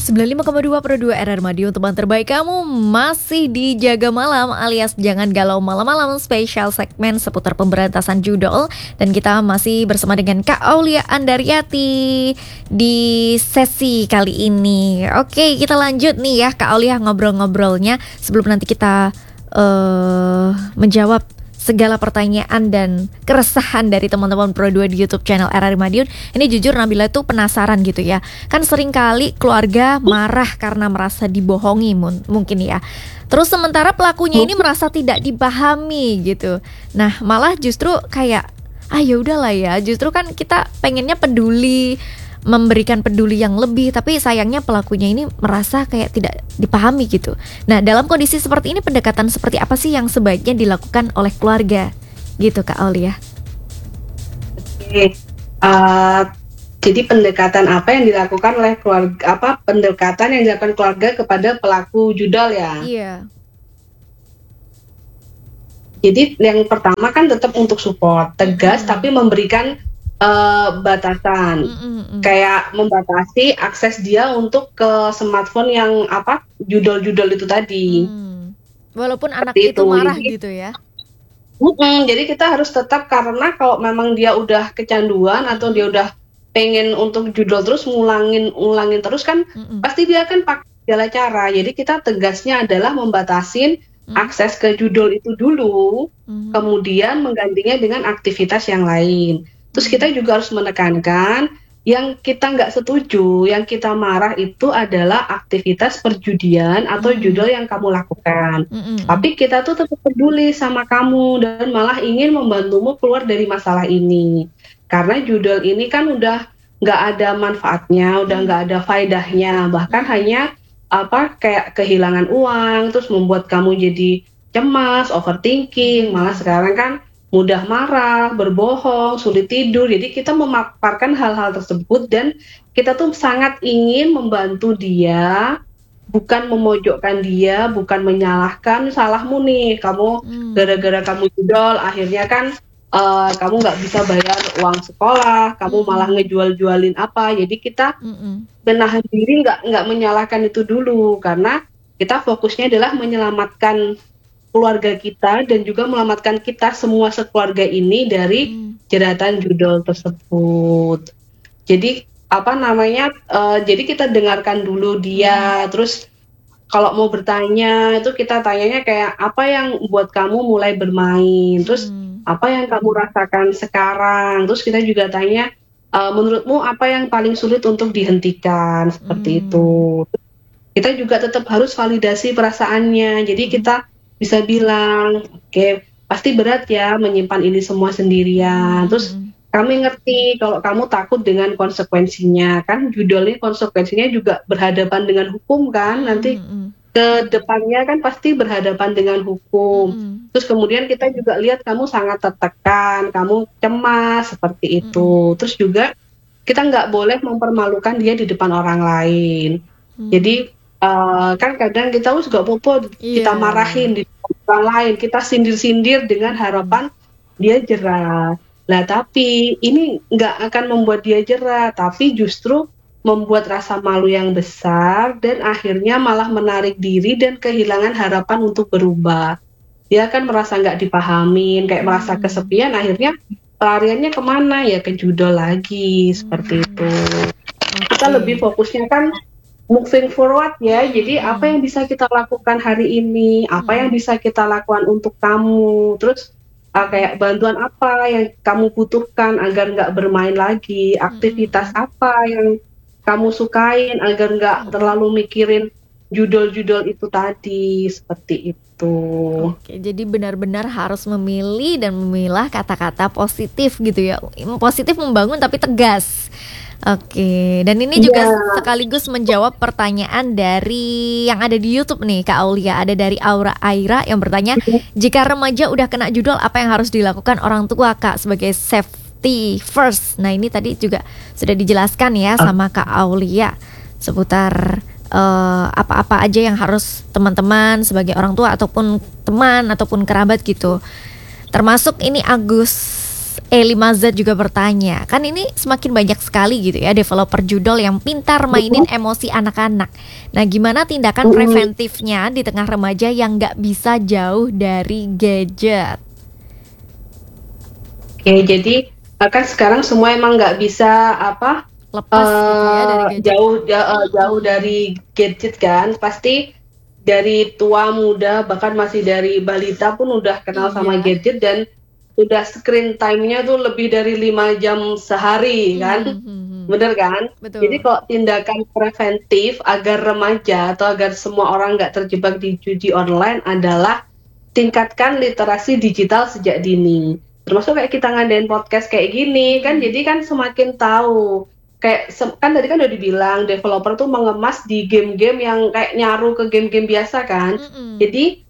95,2 per 2 RR Madiun, teman terbaik kamu masih di Jaga Malam alias Jangan Galau Malam-Malam, spesial segmen seputar pemberantasan judol. Dan kita masih bersama dengan Kak Aulia Andariati di sesi kali ini. Oke, kita lanjut nih ya Kak Aulia ngobrol-ngobrolnya. Sebelum nanti kita menjawab segala pertanyaan dan keresahan dari teman-teman Pro 2 di YouTube channel RRI Madiun. Ini jujur Nabila tuh penasaran gitu ya. Kan sering kali keluarga marah karena merasa dibohongi mungkin ya. Terus sementara pelakunya ini merasa tidak dipahami gitu. Nah, malah justru kayak ya udahlah ya. Justru kan kita pengennya peduli, memberikan peduli yang lebih, tapi sayangnya pelakunya ini merasa kayak tidak dipahami gitu. Nah, dalam kondisi seperti ini pendekatan seperti apa sih yang sebaiknya dilakukan oleh keluarga gitu Kak Aulia? Oke, jadi pendekatan apa yang dilakukan oleh keluarga? Pendekatan yang dilakukan keluarga kepada pelaku judol ya? Iya. Jadi yang pertama kan tetap untuk support, tegas tapi memberikan batasan, kayak membatasi akses dia untuk ke smartphone yang judol-judol itu tadi. Walaupun anak itu marah gitu ya. Jadi kita harus tetap, karena kalau memang dia udah kecanduan atau dia udah pengen untuk judol terus ngulangin terus kan pasti dia akan pakai segala cara. Jadi kita tegasnya adalah membatasin akses ke judol itu dulu, kemudian menggantinya dengan aktivitas yang lain. Terus kita juga harus menekankan yang kita nggak setuju, yang kita marah itu adalah aktivitas perjudian atau judol yang kamu lakukan. Tapi kita tuh tetap peduli sama kamu dan malah ingin membantumu keluar dari masalah ini. Karena judol ini kan udah nggak ada manfaatnya, udah nggak ada faedahnya, bahkan hanya kayak kehilangan uang, terus membuat kamu jadi cemas, overthinking, malah sekarang kan mudah marah, berbohong, sulit tidur. Jadi kita memaparkan hal-hal tersebut dan kita tuh sangat ingin membantu dia, bukan memojokkan dia, bukan menyalahkan salahmu nih, kamu gara-gara kamu judol akhirnya kan kamu nggak bisa bayar uang sekolah, kamu malah ngejual-jualin apa. Jadi kita menahan diri, nggak menyalahkan itu dulu, karena kita fokusnya adalah menyelamatkan keluarga kita dan juga menyelamatkan kita semua sekeluarga ini dari jeratan judol tersebut. Jadi jadi kita dengarkan dulu dia, terus kalau mau bertanya itu kita tanyanya kayak apa yang buat kamu mulai bermain, terus apa yang kamu rasakan sekarang, terus kita juga tanya menurutmu apa yang paling sulit untuk dihentikan, seperti itu. Kita juga tetap harus validasi perasaannya, jadi kita bisa bilang, oke, pasti berat ya menyimpan ini semua sendirian. Terus kami ngerti kalau kamu takut dengan konsekuensinya, kan judul ini konsekuensinya juga berhadapan dengan hukum kan, nanti ke depannya kan pasti berhadapan dengan hukum. Terus kemudian kita juga lihat kamu sangat tertekan, kamu cemas, seperti itu. Terus juga kita nggak boleh mempermalukan dia di depan orang lain. Jadi kan kadang kita juga popo, kita marahin di depan orang lain, kita sindir-sindir dengan harapan dia jerah. Lah tapi ini nggak akan membuat dia jerah, tapi justru membuat rasa malu yang besar dan akhirnya malah menarik diri dan kehilangan harapan untuk berubah. Dia kan merasa nggak dipahamin, kayak merasa kesepian, akhirnya pelariannya kemana ya, ke judol lagi, seperti itu. Kita lebih fokusnya kan moving forward ya, jadi apa yang bisa kita lakukan hari ini, apa yang bisa kita lakukan untuk kamu, terus kayak bantuan apa yang kamu butuhkan agar nggak bermain lagi, aktivitas apa yang kamu sukain agar nggak terlalu mikirin judol-judol itu tadi, seperti itu. Oke, jadi benar-benar harus memilih dan memilah kata-kata positif gitu ya, positif membangun tapi tegas. Oke, dan ini juga sekaligus menjawab pertanyaan dari yang ada di YouTube nih Kak Aulia. Ada dari Aura Aira yang bertanya, jika remaja udah kena judol apa yang harus dilakukan orang tua Kak sebagai safety first? Nah ini tadi juga sudah dijelaskan ya sama Kak Aulia seputar apa-apa aja yang harus teman-teman sebagai orang tua ataupun teman ataupun kerabat gitu. Termasuk ini Agus E5Z juga bertanya, kan ini semakin banyak sekali gitu ya developer judul yang pintar mainin emosi anak-anak. Nah, gimana tindakan preventifnya di tengah remaja yang nggak bisa jauh dari gadget? Oke, jadi kan sekarang semua emang nggak bisa Lepas gitu ya dari gadget. jauh dari gadget kan. Pasti dari tua muda bahkan masih dari balita pun udah kenal sama gadget dan udah screen time-nya tuh lebih dari 5 jam sehari kan. Bener kan? Betul. Jadi kalau tindakan preventif agar remaja atau agar semua orang nggak terjebak di judi online adalah tingkatkan literasi digital sejak dini. Termasuk kayak kita ngadain podcast kayak gini kan, jadi kan semakin tahu. Kayak kan tadi kan udah dibilang developer tuh mengemas di game-game yang kayak nyaru ke game-game biasa kan. Jadi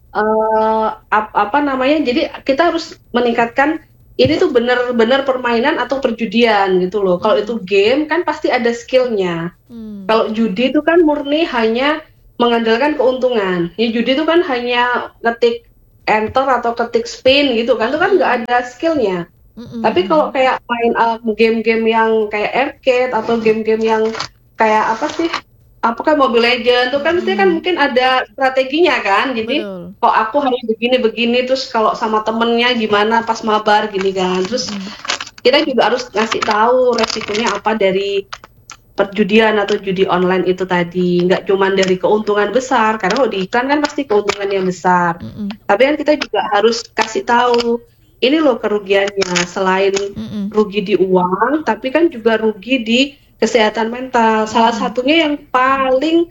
jadi kita harus meningkatkan ini tuh benar-benar permainan atau perjudian gitu loh. Kalau itu game kan pasti ada skillnya. Kalau judi itu kan murni hanya mengandalkan keuntungan. Ya judi itu kan hanya ngetik enter atau ketik spin gitu kan, itu kan nggak ada skillnya. Tapi kalau kayak main game-game yang kayak arcade atau game-game yang kayak kayak Mobile Legends itu kan mesti kan mungkin ada strateginya kan. Jadi kok aku harus begini-begini, terus kalau sama temennya gimana pas mabar gini kan. Terus kita juga harus ngasih tahu resikonya apa dari perjudian atau judi online itu tadi. Nggak cuma dari keuntungan besar, karena kalau di iklan kan pasti keuntungannya besar. Tapi kan kita juga harus kasih tahu ini loh kerugiannya, selain rugi di uang, tapi kan juga rugi di kesehatan mental. Salah satunya yang paling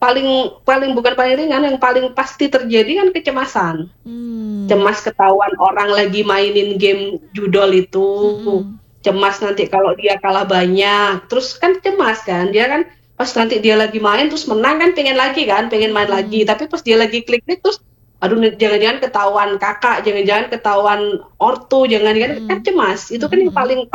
bukan paling ringan, yang paling pasti terjadi kan kecemasan. Cemas ketahuan orang lagi mainin game judol itu. Cemas nanti kalau dia kalah banyak, terus kan cemas kan, dia kan pas nanti dia lagi main terus menang kan pengen main lagi, tapi pas dia lagi klik-klik terus aduh jangan-jangan ketahuan kakak, jangan-jangan ketahuan ortu, jangan-jangan kan cemas. Itu kan yang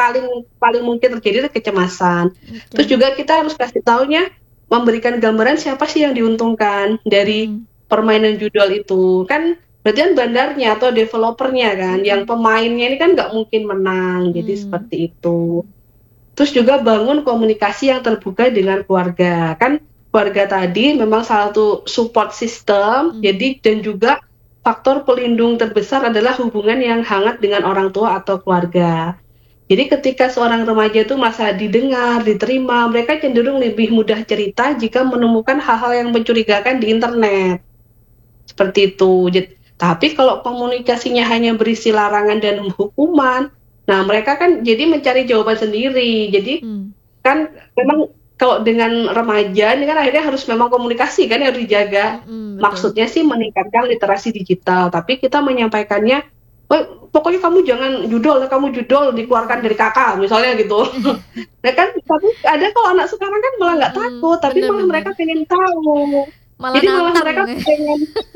paling mungkin terjadi itu kecemasan. Terus juga kita harus kasih taunya, memberikan gambaran siapa sih yang diuntungkan dari permainan judul itu. Kan berarti kan bandarnya atau developernya kan, yang pemainnya ini kan nggak mungkin menang. Jadi seperti itu. Terus juga bangun komunikasi yang terbuka dengan keluarga. Kan keluarga tadi memang salah satu support system, jadi dan juga faktor pelindung terbesar adalah hubungan yang hangat dengan orang tua atau keluarga. Jadi ketika seorang remaja itu merasa didengar, diterima, mereka cenderung lebih mudah cerita jika menemukan hal-hal yang mencurigakan di internet. Seperti itu. Tapi kalau komunikasinya hanya berisi larangan dan hukuman, nah mereka kan jadi mencari jawaban sendiri. Jadi kan memang kalau dengan remaja ini kan akhirnya harus memang komunikasi kan yang harus dijaga. Maksudnya sih meningkatkan literasi digital, tapi kita menyampaikannya, pokoknya kamu judol dikeluarkan dari kakak misalnya gitu. Nah kan tapi ada kalau anak sekarang kan malah nggak takut, tapi malah mereka pengen tahu. Jadi malah mereka pengen,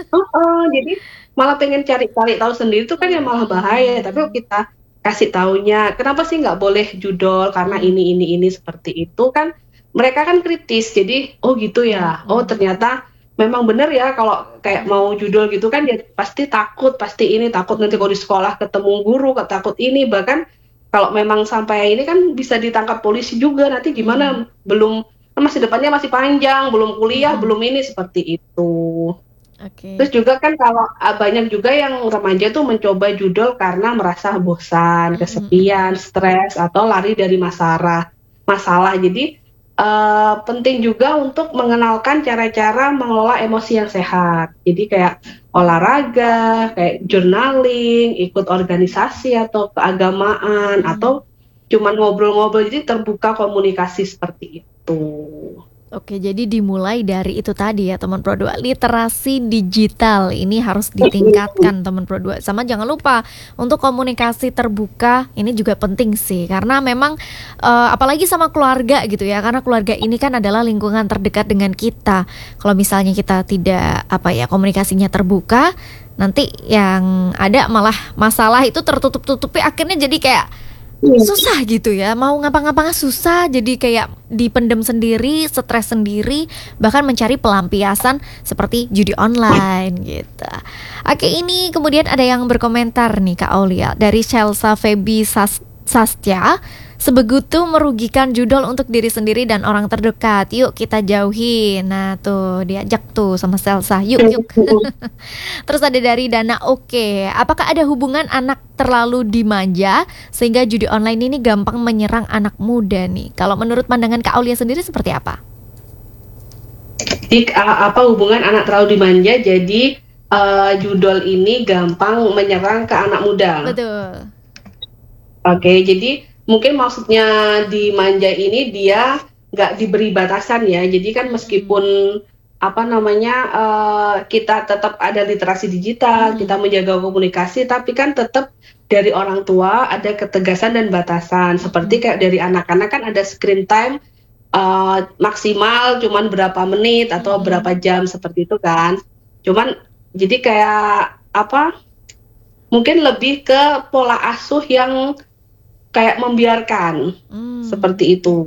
jadi malah pengen cari tahu sendiri, itu kan yang malah bahaya. Tapi kalau kita kasih taunya, kenapa sih nggak boleh judol karena ini seperti itu kan. Mereka kan kritis, jadi oh gitu ya, oh ternyata memang benar ya kalau kayak mau judul gitu kan dia pasti takut nanti kalau di sekolah ketemu guru, takut ini, bahkan kalau memang sampai ini kan bisa ditangkap polisi juga nanti gimana, belum kan masih depannya masih panjang, belum kuliah, belum ini, seperti itu. Terus juga kan kalau banyak juga yang remaja tuh mencoba judul karena merasa bosan, kesepian, stres, atau lari dari masalah. Jadi penting juga untuk mengenalkan cara-cara mengelola emosi yang sehat. Jadi kayak olahraga, kayak journaling, ikut organisasi atau keagamaan, atau cuman ngobrol-ngobrol, jadi terbuka komunikasi seperti itu. Oke, jadi dimulai dari itu tadi ya teman Pro 2, literasi digital ini harus ditingkatkan teman Pro 2. Sama jangan lupa untuk komunikasi terbuka ini juga penting sih, karena memang apalagi sama keluarga gitu ya, karena keluarga ini kan adalah lingkungan terdekat dengan kita. Kalau misalnya kita tidak komunikasinya terbuka, nanti yang ada malah masalah itu tertutup-tutupi, akhirnya jadi kayak Iya. susah gitu ya, mau ngapa-ngapain susah, jadi kayak dipendem sendiri, stres sendiri, bahkan mencari pelampiasan seperti judi online gitu. Oke, ini kemudian ada yang berkomentar nih Kak Aulia dari Chelsea Feby Sastia. Sebegitu merugikan judul untuk diri sendiri dan orang terdekat. Yuk kita jauhi. Nah tuh diajak tuh sama Selsa. Yuk yuk. Terus ada dari Dana Oke. Apakah ada hubungan anak terlalu dimanja sehingga judi online ini gampang menyerang anak muda nih? Kalau menurut pandangan Kak Aulia sendiri seperti apa? Jadi apa hubungan anak terlalu dimanja jadi judul ini gampang menyerang ke anak muda. Betul. Oke, jadi mungkin maksudnya dimanja ini dia nggak diberi batasan ya. Jadi kan meskipun apa namanya kita tetap ada literasi digital, kita menjaga komunikasi, tapi kan tetap dari orang tua ada ketegasan dan batasan. Seperti kayak dari anak-anak kan ada screen time maksimal cuman berapa menit atau berapa jam seperti itu kan. Cuman jadi kayak apa? Mungkin lebih ke pola asuh yang kayak membiarkan seperti itu.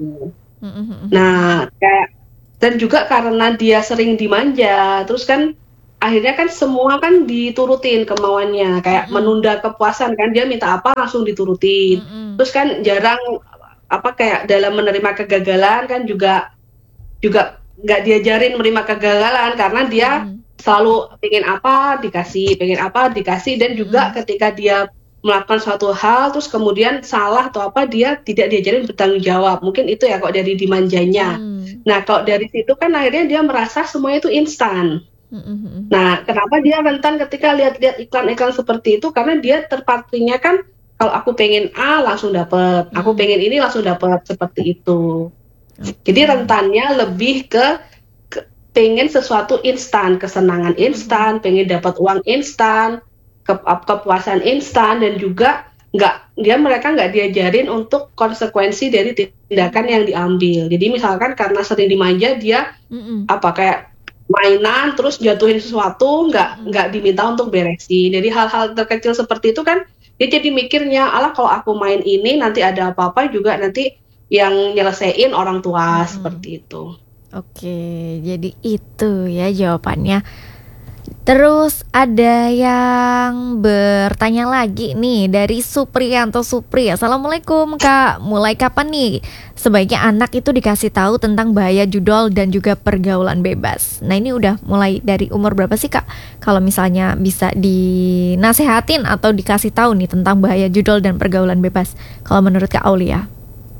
Nah, kayak dan juga karena dia sering dimanja, terus kan akhirnya kan semua kan diturutin kemauannya, kayak menunda kepuasan kan dia minta apa langsung diturutin. Terus kan jarang apa kayak dalam menerima kegagalan kan juga nggak diajarin menerima kegagalan karena dia selalu pengen apa dikasih dan juga ketika dia melakukan suatu hal terus kemudian salah atau apa dia tidak diajarin bertanggung jawab. Mungkin itu ya kok dari dimanjanya. Nah kalau dari situ kan akhirnya dia merasa semuanya itu instan. Nah kenapa dia rentan ketika lihat-lihat iklan-iklan seperti itu karena dia terpatrinya kan kalau aku pengen A langsung dapet, aku pengen ini langsung dapet seperti itu. Jadi rentannya lebih ke pengen sesuatu instan, kesenangan instan, pengen dapat uang instan, kepuasan instan dan juga mereka nggak diajarin untuk konsekuensi dari tindakan yang diambil. Jadi misalkan karena sering dimanja dia apa kayak mainan terus jatuhin sesuatu nggak diminta untuk beresin. Jadi hal-hal terkecil seperti itu kan dia jadi mikirnya alah kalau aku main ini nanti ada apa-apa juga nanti yang nyelesain orang tua seperti itu. Oke, jadi itu ya jawabannya. Terus ada yang bertanya lagi nih dari Supriyanto Supri. Assalamualaikum Kak, mulai kapan nih sebaiknya anak itu dikasih tahu tentang bahaya judul dan juga pergaulan bebas? Nah ini udah mulai dari umur berapa sih Kak? Kalau misalnya bisa dinasehatin atau dikasih tahu nih tentang bahaya judul dan pergaulan bebas. Kalau menurut Kak Aulia?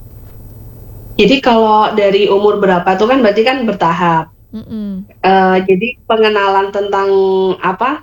Jadi kalau dari umur berapa tuh kan berarti kan bertahap. Jadi pengenalan tentang apa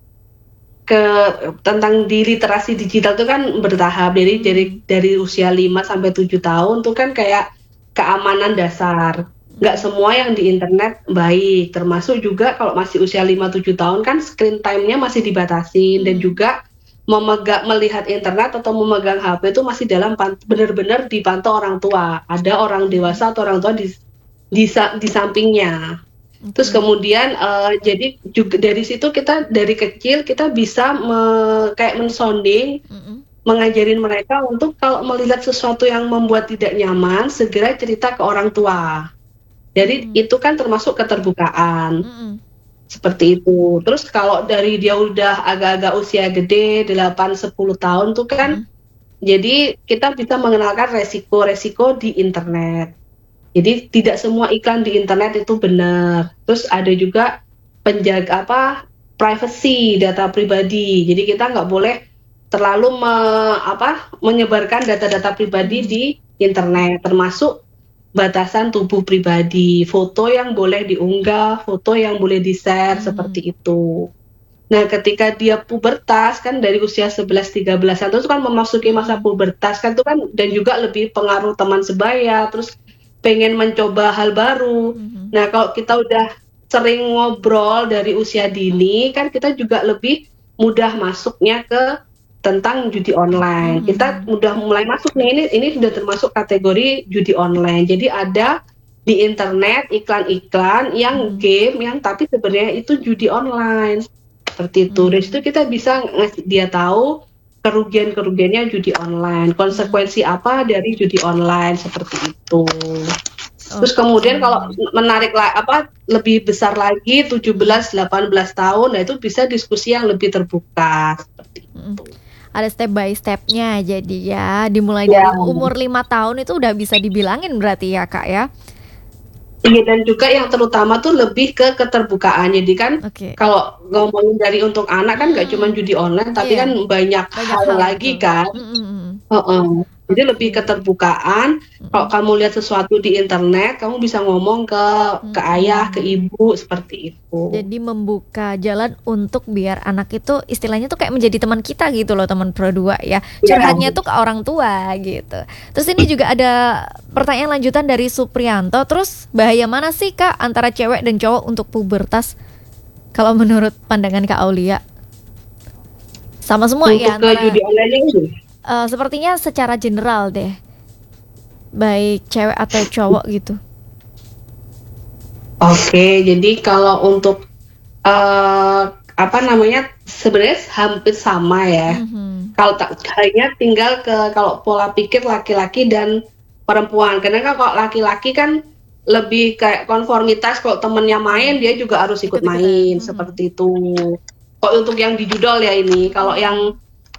tentang di literasi digital itu kan bertahap dari usia 5 sampai 7 tahun tuh kan kayak keamanan dasar. Nggak semua yang di internet baik, termasuk juga kalau masih usia 5-7 tahun kan screen time-nya masih dibatasin dan juga melihat internet atau memegang HP itu masih dalam benar-benar dipantau orang tua. Ada orang dewasa atau orang tua di sampingnya. Terus kemudian jadi juga dari situ kita dari kecil kita bisa kayak mensonding, mengajarin mereka untuk kalau melihat sesuatu yang membuat tidak nyaman segera cerita ke orang tua. Jadi itu kan termasuk keterbukaan. Seperti itu. Terus kalau dari dia udah agak-agak usia gede 8-10 tahun tuh kan jadi kita bisa mengenalkan resiko-resiko di internet. Jadi tidak semua iklan di internet itu benar. Terus ada juga penjaga privacy data pribadi. Jadi kita nggak boleh terlalu menyebarkan data-data pribadi di internet, termasuk batasan tubuh pribadi, foto yang boleh diunggah, foto yang boleh di-share seperti itu. Nah, ketika dia pubertas kan dari usia 11-13 itu kan memasuki masa pubertas kan itu kan dan juga lebih pengaruh teman sebaya, terus pengen mencoba hal baru. Nah, kalau kita udah sering ngobrol dari usia dini kan kita juga lebih mudah masuknya ke tentang judi online. Kita udah mulai masuk nih ini sudah termasuk kategori judi online. Jadi ada di internet iklan-iklan yang game yang tapi sebenarnya itu judi online. Seperti itu. Dari situ kita bisa ngasih dia tahu kerugian-kerugiannya judi online, konsekuensi apa dari judi online seperti itu. Terus kemudian kalau menarik lebih besar lagi 17-18 tahun, nah itu bisa diskusi yang lebih terbuka seperti itu. Ada step by stepnya, jadi ya dimulai dari umur 5 tahun itu udah bisa dibilangin berarti ya Kak ya. Iya, dan juga yang terutama tuh lebih ke keterbukaan. Jadi kan kalau ngomongin dari untuk anak kan nggak cuma judi online, tapi kan banyak hal lagi kan. Jadi lebih keterbukaan. Kalau kamu lihat sesuatu di internet, kamu bisa ngomong ke ayah, ke ibu seperti itu. Jadi membuka jalan untuk biar anak itu istilahnya tuh kayak menjadi teman kita gitu loh, teman Pro 2 ya. Curhatnya tuh ke orang tua gitu. Terus ini juga ada pertanyaan lanjutan dari Suprianto. Terus bahaya mana sih Kak antara cewek dan cowok untuk pubertas? Kalau menurut pandangan Kak Aulia? Sama semua ya antara judi online ini? Sepertinya secara general deh, baik cewek atau cowok gitu. Oke, jadi kalau untuk sebenarnya hampir sama ya. Kalau hanya tinggal kalau pola pikir laki-laki dan perempuan. Karena kalau laki-laki kan lebih kayak konformitas, kalau temennya main dia juga harus ikut main seperti itu. Kalau untuk yang di judol ya ini, kalau yang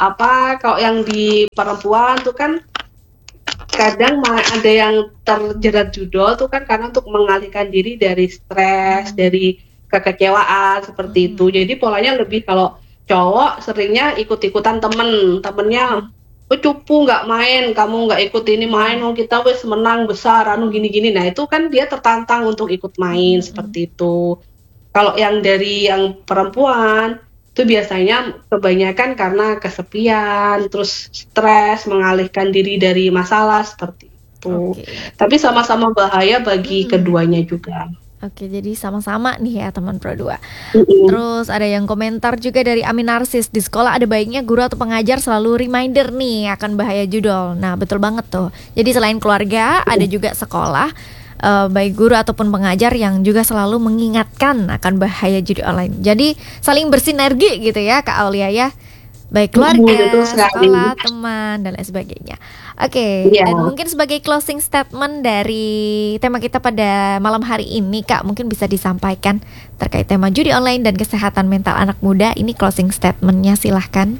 di perempuan tuh kan kadang ada yang terjerat judol tuh kan karena untuk mengalihkan diri dari stres, dari kekecewaan seperti itu. Jadi polanya lebih kalau cowok seringnya ikut-ikutan temennya, cupu nggak main, kamu nggak ikut ini main, kita wes menang besar, gini-gini. Nah itu kan dia tertantang untuk ikut main seperti itu. Kalau yang dari yang perempuan itu biasanya kebanyakan karena kesepian, terus stres, mengalihkan diri dari masalah seperti itu. Tapi sama-sama bahaya bagi keduanya juga. Oke, jadi sama-sama nih ya teman Pro 2. Terus ada yang komentar juga dari Amin Narsis, di sekolah ada baiknya guru atau pengajar selalu reminder nih akan bahaya judol. Nah betul banget tuh. Jadi selain keluarga ada juga sekolah, baik guru ataupun pengajar yang juga selalu mengingatkan akan bahaya judi online. Jadi saling bersinergi gitu ya Kak Aulia ya. Baik keluarga, sekolah, teman, dan lain sebagainya. Dan mungkin sebagai closing statement dari tema kita pada malam hari ini Kak, mungkin bisa disampaikan terkait tema judi online dan kesehatan mental anak muda. Ini closing statementnya silahkan.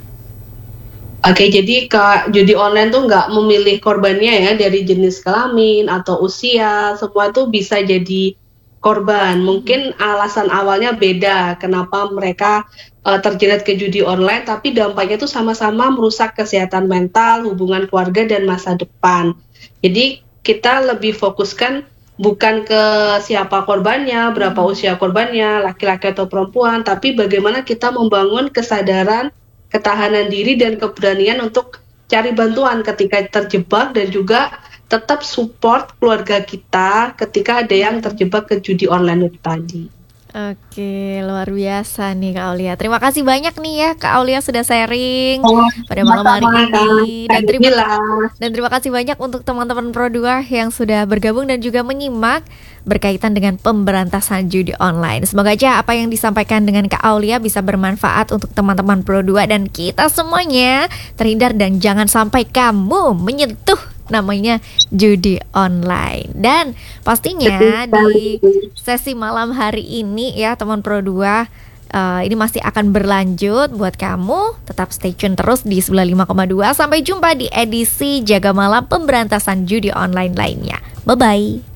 Jadi judi online tuh nggak memilih korbannya ya, dari jenis kelamin atau usia, semua tuh bisa jadi korban. Mungkin alasan awalnya beda kenapa mereka terjerat ke judi online, tapi dampaknya tuh sama-sama merusak kesehatan mental, hubungan keluarga, dan masa depan. Jadi kita lebih fokuskan bukan ke siapa korbannya, berapa usia korbannya, laki-laki atau perempuan, tapi bagaimana kita membangun kesadaran, ketahanan diri dan keberanian untuk cari bantuan ketika terjebak, dan juga tetap support keluarga kita ketika ada yang terjebak ke judi online itu tadi. Oke, luar biasa nih Kak Aulia. Terima kasih banyak nih ya Kak Aulia sudah sharing pada malam hari ini. Dan terima kasih banyak untuk teman-teman Pro 2 yang sudah bergabung dan juga menyimak berkaitan dengan pemberantasan judi online. Semoga aja apa yang disampaikan dengan Kak Aulia bisa bermanfaat untuk teman-teman Pro 2 dan kita semuanya terhindar dan jangan sampai kamu menyentuh namanya judi online. Dan pastinya di sesi malam hari ini ya teman Pro 2, ini masih akan berlanjut buat kamu. Tetap stay tune terus di 95,2. Sampai jumpa di edisi Jaga Malam Pemberantasan Judi Online lainnya. Bye-bye.